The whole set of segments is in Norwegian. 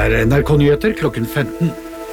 NRK Nyheter klokken 15.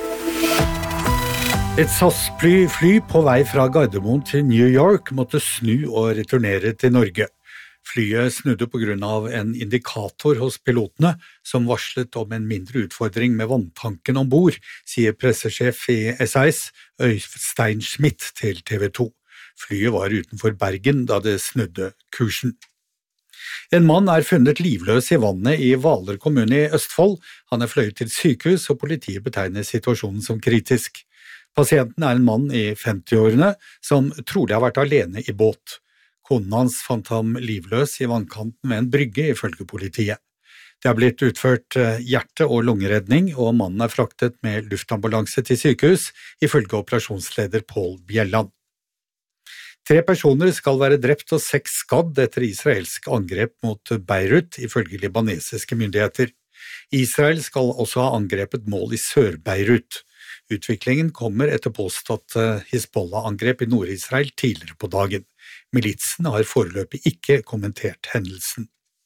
Et SAS-fly på vei fra Gardermoen til New York måtte snu og returnere til Norge. Flyet snudde på grunn av en indikator hos pilotene, som varslet om en mindre utfordring med vanntanken ombord, sier pressesjef i SAS, Øystein Schmidt til TV 2. Flyet var utenfor Bergen da det snudde kursen. En mann funnet livløs i vannet i Hvaler kommune i Østfold. Han fløyet til sykehus, og politiet betegner situasjonen som kritisk. Pasienten en mann i 50-årene, som trolig har vært alene i båt. Konen hans fant ham livløs i vannkanten ved en brygge, ifølge politiet. Det har blitt utført hjerte- og lungeredning, og mannen fraktet med luftambulanse til sykehus, ifølge operasjonsleder Pål Bjelland. 3 personer skal være drept og 6 skadd etter israelsk angrep mot Beirut, ifølge libanesiske myndigheter. Israel skal også ha angrepet mål i Sør-Beirut. Utviklingen kommer etter påstått Hizbollah-angrep i Nord-Israel tidligere på dagen. Militsen har foreløpig ikke kommentert hendelsen.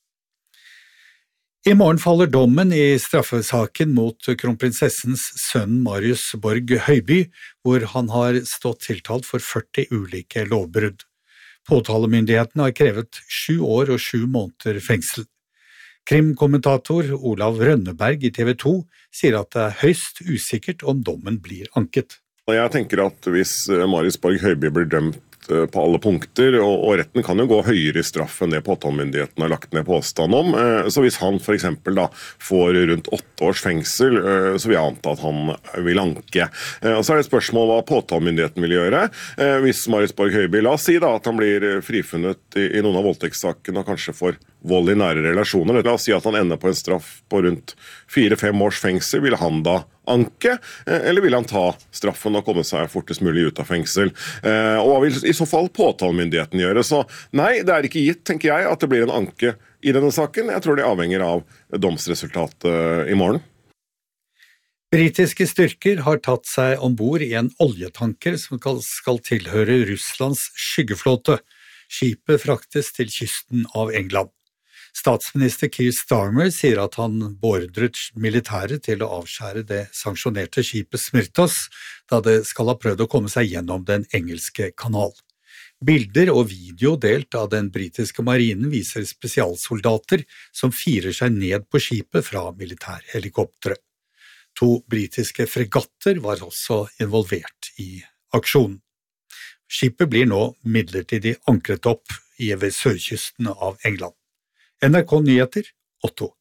I morgen faller dommen i straffesaken mot kronprinsessens sønn Marius Borg Høiby, hvor han har stått tiltalt for 40 ulike lovbrudd. Påtalemyndigheten har krevet 7 år og 7 måneder fengsel. Krimkommentator Olav Rønneberg i TV 2 sier at det høyst usikkert om dommen blir anket. Jeg tenker at hvis Marius Borg Høiby blir dømt på alle punkter, og retten kan jo gå høyere i straff enn det påtalemyndigheten har lagt ned påstand om. Så hvis han for eksempel da får rundt 8 års fengsel, så vil jeg anta at han vil anke. Og så det et spørsmål hva påtalemyndigheten vil gjøre. Hvis Marius Borg Høiby, la oss si da at han blir frifunnet i noen av voldtektssakene og kanskje får vold i nære relasjoner. La oss si at han ender på en straff på rundt 4-5 års fengsel. Vil han da anke, eller vil han ta straffen og komme seg fortest mulig ut av fengsel? Og hva vil i så fall påtalemyndigheten gjøre? Så nei, det ikke gitt, tenker jeg, at det blir en anke i denne saken. Jeg tror det avhenger av domsresultatet i morgen. Britiske styrker har tatt seg ombord i en oljetanker som skal tilhøre Russlands skyggeflåte. Skipet fraktes til kysten av England. Statsminister Keir Starmer sier at han beordret militæret til å avskjære det sanksjonerte skipet Smyrtos, da det skal ha prøvd å komme seg gjennom den engelske kanal. Bilder og video delt av den britiske marinen viser spesialsoldater som firer seg ned på skipet fra militærhelikoptre. 2 britiske fregatter var også involvert i aksjonen. Skipet blir nå midlertidig ankret opp ved sørkysten av England. NRK Nyheter, Otto